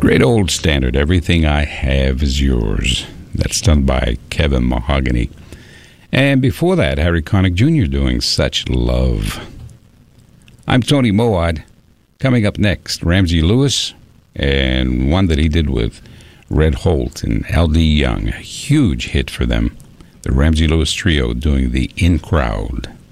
Great old standard, Everything I Have Is Yours. That's done by Kevin Mahogany. And before that, Harry Connick Jr. doing Such Love. I'm Tony Moad. Coming up next, Ramsey Lewis, and one that he did with Red Holt and L.D. Young. A huge hit for them. The Ramsey Lewis Trio doing the In Crowd.